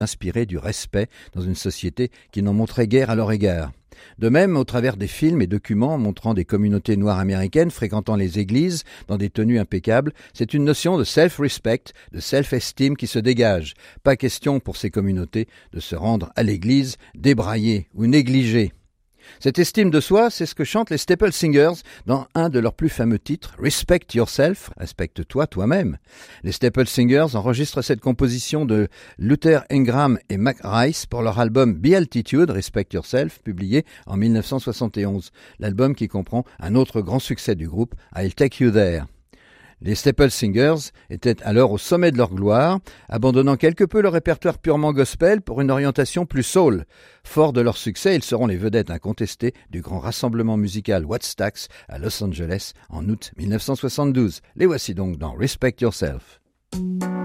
inspiré du respect dans une société qui n'en montrait guère à leur égard. De même, au travers des films et documents montrant des communautés noires américaines fréquentant les églises dans des tenues impeccables, c'est une notion de self-respect, de self-esteem qui se dégage. Pas question pour ces communautés de se rendre à l'église débraillées ou négligées. Cette estime de soi, c'est ce que chantent les Staple Singers dans un de leurs plus fameux titres, Respect Yourself, respecte-toi toi-même. Les Staple Singers enregistrent cette composition de Luther Ingram et Mac Rice pour leur album Be Altitude, Respect Yourself, publié en 1971. L'album qui comprend un autre grand succès du groupe, I'll Take You There. Les Staple Singers étaient alors au sommet de leur gloire, abandonnant quelque peu le répertoire purement gospel pour une orientation plus soul. Forts de leur succès, ils seront les vedettes incontestées du grand rassemblement musical Woodstock à Los Angeles en août 1972. Les voici donc dans Respect Yourself.